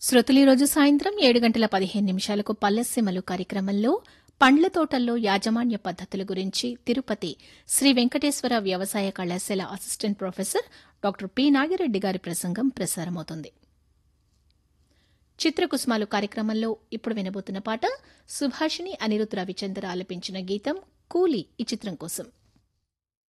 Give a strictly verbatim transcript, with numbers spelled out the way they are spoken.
శ్రోతలు ఈరోజు సాయంత్రం ఏడు గంటల పదిహేను నిమిషాలకు పల్లెసీమలు కార్యక్రమంలో పండ్ల తోటల్లో యాజమాన్య పద్దతుల గురించి తిరుపతి శ్రీ వెంకటేశ్వర వ్యవసాయ కళాశాల assistant professor doctor P Nagireddy గారి ప్రసంగం ప్రసారమవుతుంది. చిత్రకుసుమాలు కార్యక్రమంలో ఇప్పుడు వినబోతున్న పాట సుభాషిణి అనిరుద్ రవిచంద్ర ఆలపించిన గీతం కూలీ ఈ చిత్రం కోసం.